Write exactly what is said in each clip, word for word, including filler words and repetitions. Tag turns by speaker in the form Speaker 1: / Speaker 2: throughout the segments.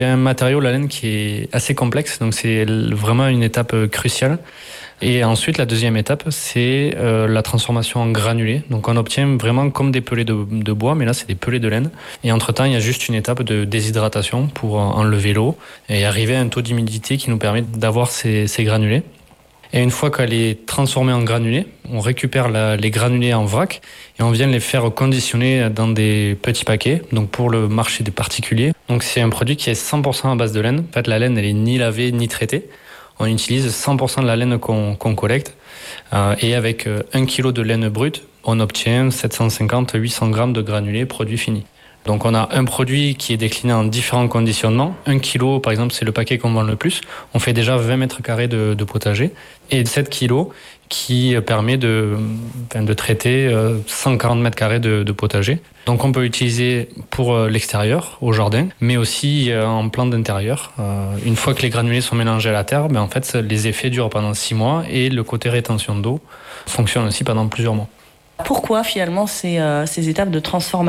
Speaker 1: Il y a un matériau, la laine, qui est assez complexe, donc c'est vraiment une étape cruciale. Et ensuite, la deuxième étape, c'est euh, la transformation en granulés. Donc on obtient vraiment comme des pelets de, de bois, mais là, c'est des pelets de laine. Et entre-temps, il y a juste une étape de déshydratation pour enlever l'eau et arriver à un taux d'humidité qui nous permet d'avoir ces, ces granulés. Et une fois qu'elle est transformée en granulés, on récupère la, les granulés en vrac et on vient les faire conditionner dans des petits paquets, donc pour le marché des particuliers. Donc c'est un produit qui est cent pour cent à base de laine. En fait, la laine, elle est ni lavée ni traitée. On utilise cent pour cent de la laine qu'on, qu'on collecte. Euh, et avec un kilo de laine brute, on obtient sept cent cinquante à huit cents grammes de granulés produit fini. Donc on a un produit qui est décliné en différents conditionnements. Un kilo, par exemple, c'est le paquet qu'on vend le plus. On fait déjà vingt mètres carrés de, de potager. Et sept kilos qui permet de, enfin, de traiter cent quarante mètres carrés de, de potager. Donc on peut l'utiliser pour l'extérieur, au jardin, mais aussi en plante d'intérieur. Une fois que les granulés sont mélangés à la terre, ben en fait, les effets durent pendant six mois et le côté rétention d'eau fonctionne aussi pendant plusieurs mois.
Speaker 2: Pourquoi finalement ces, euh, ces étapes de transformation ?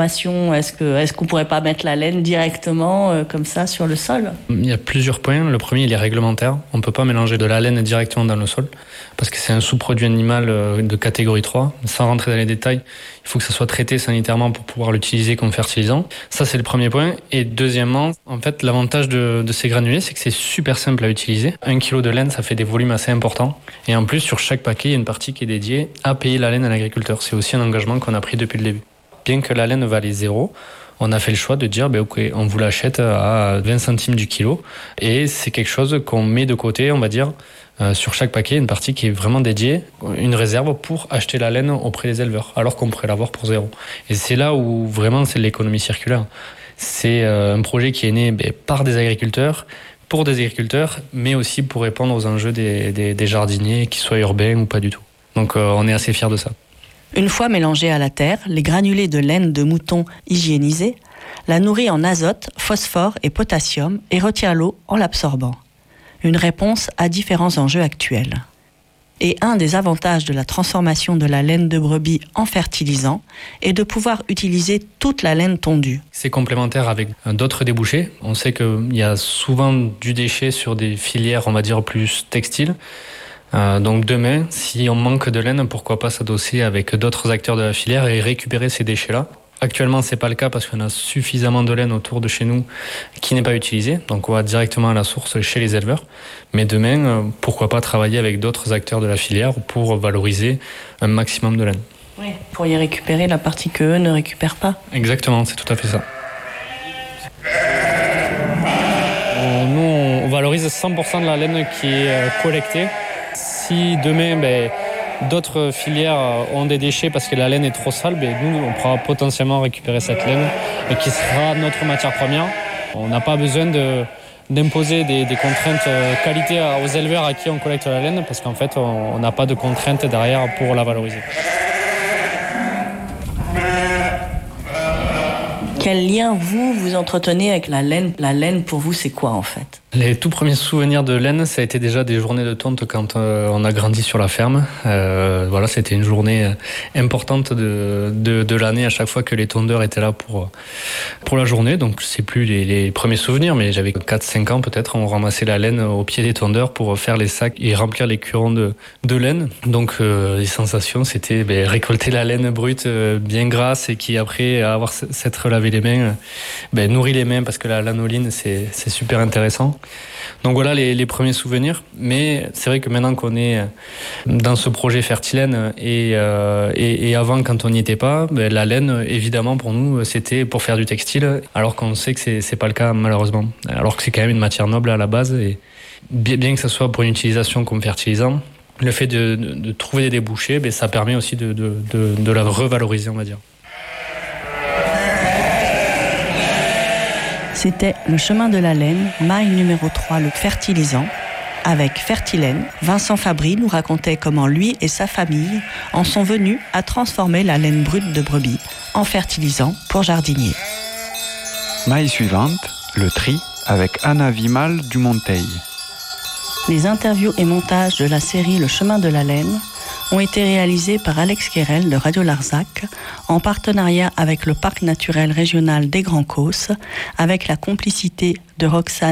Speaker 2: Est-ce que, est-ce qu'on ne pourrait pas mettre la laine directement euh, comme ça sur le sol ?
Speaker 1: Il y a plusieurs points. Le premier, il est réglementaire. On ne peut pas mélanger de la laine directement dans le sol parce que c'est un sous-produit animal de catégorie trois. Sans rentrer dans les détails, il faut que ça soit traité sanitairement pour pouvoir l'utiliser comme fertilisant. Ça, c'est le premier point. Et deuxièmement, en fait, l'avantage de, de ces granulés, c'est que c'est super simple à utiliser. Un kilo de laine, ça fait des volumes assez importants. Et en plus, sur chaque paquet, il y a une partie qui est dédiée à payer la laine à l'agriculteur. C'est aussi un engagement qu'on a pris depuis le début. Bien que la laine valait zéro, on a fait le choix de dire ben ok, on vous l'achète à vingt centimes du kilo et c'est quelque chose qu'on met de côté, on va dire, euh, sur chaque paquet, une partie qui est vraiment dédiée, une réserve pour acheter la laine auprès des éleveurs, alors qu'on pourrait l'avoir pour zéro. Et c'est là où vraiment c'est l'économie circulaire. C'est euh, un projet qui est né ben, par des agriculteurs, pour des agriculteurs, mais aussi pour répondre aux enjeux des, des, des jardiniers, qu'ils soient urbains ou pas du tout. Donc euh, on est assez fiers de ça.
Speaker 2: Une fois mélangés à la terre, les granulés de laine de mouton hygiénisés la nourrit en azote, phosphore et potassium et retient l'eau en l'absorbant. Une réponse à différents enjeux actuels. Et un des avantages de la transformation de la laine de brebis en fertilisant est de pouvoir utiliser toute la laine tondue.
Speaker 1: C'est complémentaire avec d'autres débouchés. On sait qu'il y a souvent du déchet sur des filières, on va dire, plus textiles. Euh, donc demain, si on manque de laine, pourquoi pas s'adosser avec d'autres acteurs de la filière et récupérer ces déchets-là. Actuellement, c'est pas le cas parce qu'on a suffisamment de laine autour de chez nous qui n'est pas utilisée. Donc on va directement à la source chez les éleveurs. Mais demain, euh, pourquoi pas travailler avec d'autres acteurs de la filière pour valoriser un maximum de laine.
Speaker 2: Oui, pour y récupérer la partie qu'eux ne récupèrent pas.
Speaker 1: Exactement, c'est tout à fait ça. Euh, nous, on valorise cent pour cent de la laine qui est euh, collectée. Si demain, ben, d'autres filières ont des déchets parce que la laine est trop sale, ben, nous, on pourra potentiellement récupérer cette laine et qui sera notre matière première. On n'a pas besoin de, d'imposer des, des contraintes qualité aux éleveurs à qui on collecte la laine parce qu'en fait, on n'a pas de contraintes derrière pour la valoriser.
Speaker 2: Quel lien, vous, vous entretenez avec la laine ? La laine, pour vous, c'est quoi, en fait ?
Speaker 1: Les tout premiers souvenirs de laine, ça a été déjà des journées de tonte quand euh, on a grandi sur la ferme. Euh, voilà, c'était une journée importante de, de, de l'année à chaque fois que les tondeurs étaient là pour, pour la journée. Donc, c'est plus les, les premiers souvenirs, mais j'avais quatre cinq ans peut-être. On ramassait la laine au pied des tondeurs pour faire les sacs et remplir les curons de, de laine. Donc, euh, les sensations, c'était ben, récolter la laine brute euh, bien grasse et qui, après avoir s'être lavé les mains, ben, nourrit les mains parce que la lanoline, c'est, c'est super intéressant. Donc voilà les, les premiers souvenirs, mais c'est vrai que maintenant qu'on est dans ce projet Fertilène et, euh, et, et avant quand on n'y était pas, ben la laine évidemment pour nous c'était pour faire du textile, alors qu'on sait que c'est, c'est pas le cas malheureusement, alors que c'est quand même une matière noble à la base et bien, bien que ça soit pour une utilisation comme fertilisant, le fait de, de, de trouver des débouchés, ben ça permet aussi de, de, de, de la revaloriser on va dire.
Speaker 2: C'était Le chemin de la laine, maille numéro trois, le fertilisant. Avec Fertilène, Vincent Fabry nous racontait comment lui et sa famille en sont venus à transformer la laine brute de brebis en fertilisant pour jardiniers.
Speaker 3: Maille suivante, le tri, avec Anna Vimal du Monteil.
Speaker 2: Les interviews et montages de la série Le chemin de la laine ont été réalisés par Alex Querel de Radio Larzac en partenariat avec le Parc naturel régional des Grands Causses, avec la complicité de Roxane